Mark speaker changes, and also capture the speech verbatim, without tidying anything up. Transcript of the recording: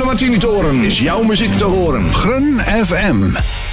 Speaker 1: Martini Toren is jouw muziek te horen.
Speaker 2: Grun F M.